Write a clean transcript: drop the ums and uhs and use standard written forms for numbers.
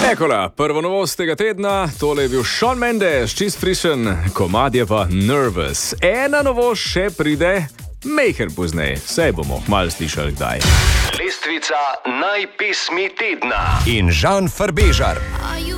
Ekola, prvo novost tega tedna, tole je bil Shawn Mendes, čist frišen, komad je pa Nervous. Ena novost še pride, mejher pozneje, vse bomo malo slišali kdaj. Lestvica najpesmi tedna in Žan Farbežar.